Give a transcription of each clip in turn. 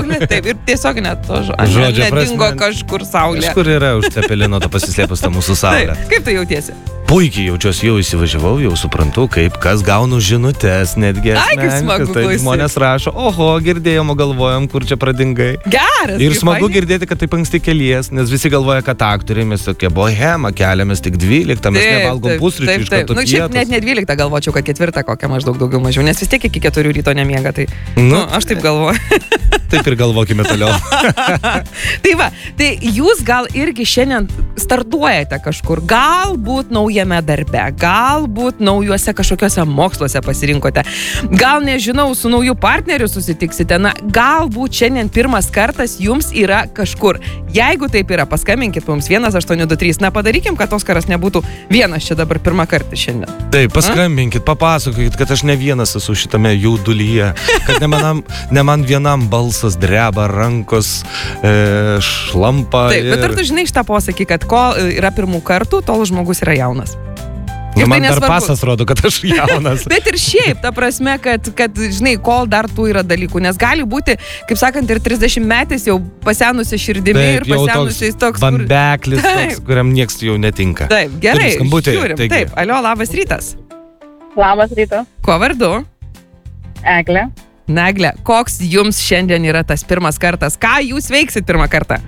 Taip, ir tiesiog net to žodžio nedingo kažkur saulė. Kažkur yra už cepelino to pasislėpus ta mūsų saulė. Taip, kaip tu jautiesi? Puikiai jaučiuosi, jau įsivažiavau, jau suprantu, kaip kas gaunu žinutes, netgi asmeniškai. Tai žmonės rašo, oho, girdėjom, galvojom, kur čia pradingai. Geras. Ir smagu girdėti, kad taip anksti kelies, nes visi galvoja, kad aktoriai mes tokie bohema, keliamės tik 12, mes nevalgom pusryčių iš karto pietus. Šiaip net ne 12 galvočiau, kad 4 kokią maždaug daugiau mažiau, nes vis tiek iki 4 ryto nemiega, tai aš taip galvoju. Taip ir galvokime toliau. Tai va, tai jūs gal irgi šiandien startuojate kažkur, galbūt naujame darbe, galbūt naujuose kažkokiuose moksluose pasirinkote, gal nežinau, su nauju partneriu susitiksite, na, galbūt šiandien pirmas kartas jums yra kažkur. Jeigu taip yra, paskambinkit mums 1823, na, padarykim, kad Oskaras nebūtų vienas čia dabar pirmą kartą šiandien. Taip, paskambinkit, papasakokit, kad aš ne vienas esu šitame jaudulyje, kad ne man vienam balsas dreba, rankos šlampa. Taip, bet ar tu žinai šitą posakį, kad kol yra pirmų kartų, tol žmogus yra jaunas? Man dar pasas rodo, kad aš jaunas. Bet ir šiaip, ta prasme, kad, žinai, kol dar tų yra dalykų, nes gali būti, kaip sakant, ir 30 metais jau pasenusi širdimi ir pasenusiais toks... Bambeklis, toks, kuriam nieks jau netinka. Taip, gerai, žiūrim. Taip, alio, labas rytas. Labas rytas. Kuo vardu? Eglė. Naglė, koks jums šiandien yra tas pirmas kartas? Ką jūs veiksit pirmą kartą?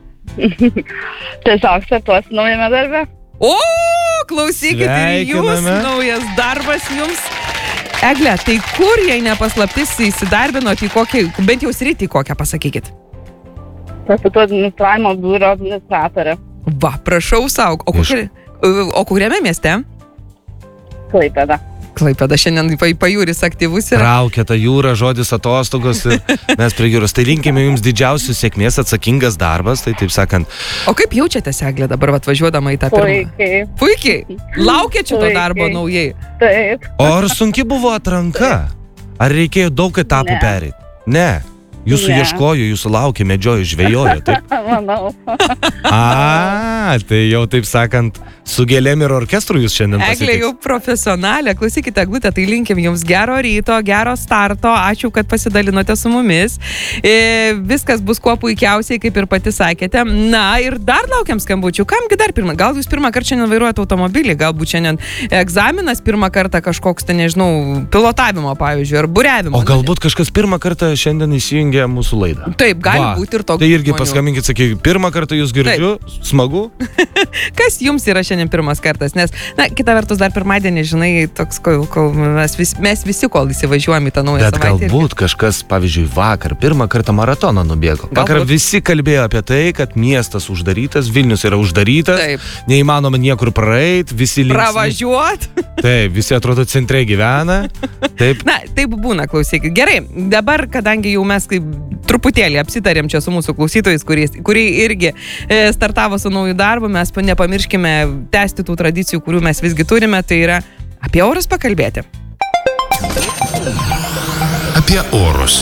Tiesiog startuosiu naujame darbe. O, klausykit, ir jūs, naujas darbas jums. Eglė, tai kur, jei nepaslaptis, įsidarbinot į kokį, bent jau sritį kokią, pasakykit? Pastatų administravimo biuro administratorė. Va, prašau saug. O kuriame mieste? Klaipėda. Klaipėda šiandien pajūris aktyvus yra. Traukia tą jūrą, žodis atostogos ir mes prie jūros. Tai linkime jums didžiausių sėkmės, atsakingas darbas, tai taip sakant. O kaip jaučiatės, Eglė, dabar atvažiuodama į tą pirmą? Puikiai. Laukiat šito darbo naujai? Taip. O ar sunki buvo atranka? Ar reikėjo daug etapų pereiti? Ne. Jūsų ieškojo, jūsų laukė, medžiojo, žvejojo, taip? Manau. Tai jau taip sakant, su gėlėm ir orkestru jūs šiandien pasitiks. Eglė jau profesionalė, klausykite, Eglutė, tai linkim jums gero ryto, gero starto, ačiū, kad pasidalinote su mumis. Viskas bus kuo puikiausiai, kaip ir pati sakėte. Na ir dar laukiam skambučių. Kamgi dar pirmą? Gal jūs pirmą kartą šiandien vairuojate automobilį, galbūt šiandien egzaminas pirmą kartą kažkoks, tai nežinau, pilotavimo, pavyzdžiui, ar buriavimo. O galbūt kažkas pirmą kartą šiandien įsijungia mūsų laidą. Taip, gali būti ir toks. Tai irgi paskambinkit, sakyk, pirmą kartą jūs girdžiu, smagu. Kas jums yra šiandien pirmas kartas? Nes, na, kita vertus dar pirmadienį, žinai, toks, kol mes visi kol įsivažiuojam į tą naują savaitę. Bet galbūt kažkas, pavyzdžiui, vakar pirmą kartą maratoną nubėgo. Vakar visi kalbėjo apie tai, kad miestas uždarytas, Vilnius yra uždarytas, neįmanoma niekur praeit, visi pravažiuot. Taip, visi atrodo centre gyvena. Taip. Na, taip būna, klausykit. Gerai, dabar, kadangi jau mes kaip truputėlį apsitarėm čia su mūsų klausytojais, kurie irgi startavo su nauju darbu, mes nepamirškime tęsti tų tradicijų, kurių mes visgi turime, tai yra apie orus pakalbėti. Apie orus.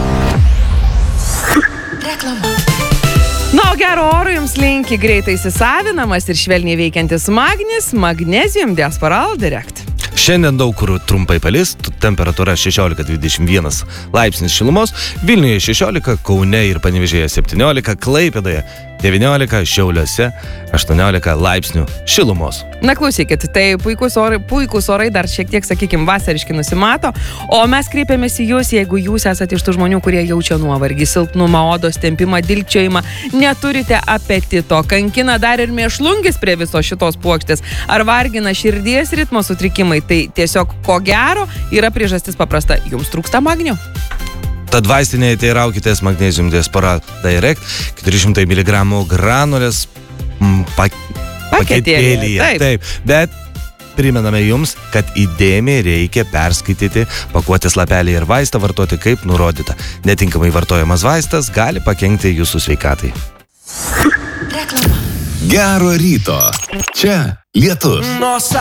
Reklama. Na, o gero oro jums linki greitai įsisavinamas ir švelniai veikiantis Magnis, Magnesium Diasporal Direct. Šiandien daug kur trumpai palis, temperatūra 16-21 laipsnis šilumos, Vilniuje 16, Kaune ir Panevėžyje 17, Klaipėdoje 19, Šiauliuose 18 laipsnių šilumos. Na klausykit, tai puikus orai dar šiek tiek, sakykime, vasariškai nusimato, o mes kreipiamės į jūs, jeigu jūs esate iš tų žmonių, kurie jaučia nuovargį, silpnumą, odos tempimą, dilgčiojimą, neturite apetito, kankina dar ir mėšlungis prie viso šitos puokštės, ar vargina širdies ritmo sutrikimai, tai tiesiog ko gero yra priežastis paprasta, jums trūksta magnio. Tad vaistinėje teiraukitės Magnesium Diasporal Direct 400 mg granulės paketėlyje. Taip, bet primename jums, kad įdėmiai reikia perskaityti pakuotės lapelį ir vaistą vartoti kaip nurodyta. Netinkamai vartojamas vaistas gali pakenkti jūsų sveikatai. Reklama. Gero ryto. Čia Lietus.